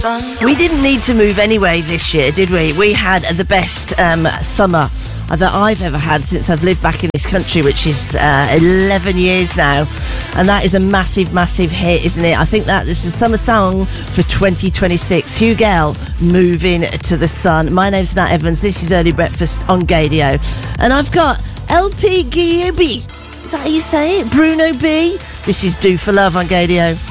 We didn't need to move anyway this year, did we? We had the best summer that I've ever had since I've lived back in this country, which is 11 years now. And that is a massive, massive hit, isn't it? I think that this is a summer song for 2026. Hugh Gell, Moving to the Sun. My name's Nat Evans. This is Early Breakfast on Gadio. And I've got LP Giubi. Is that how you say it? Bruno B. This is Do for Love on Gadio.